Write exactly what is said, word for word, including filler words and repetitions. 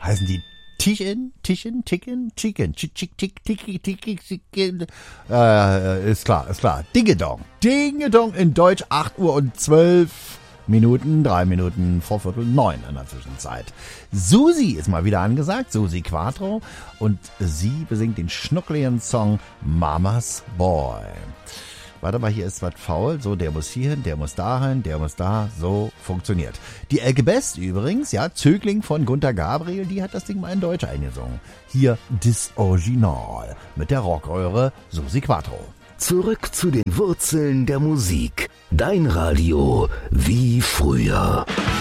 heißen die Tichen, Tichen, Ticken, Chicken, Chick, Chick, Chick, Tick, Tick, Chicken. Äh, ist klar, ist klar. Dingedong. Dingedong in Deutsch, acht Uhr und zwölf Minuten, drei Minuten vor Viertel neun in der Zwischenzeit. Susi ist mal wieder angesagt, Susi Quattro. Und sie besingt den schnuckligen Song Mama's Boy. Warte mal, hier ist was faul. So, der muss hierhin, der muss dahin, der muss da. So funktioniert. Die Elke Best übrigens, ja, Zögling von Gunter Gabriel, die hat das Ding mal in Deutsch eingesungen. Hier das Original mit der Rockröhre Susi Quattro. Zurück zu den Wurzeln der Musik. Dein Radio wie früher.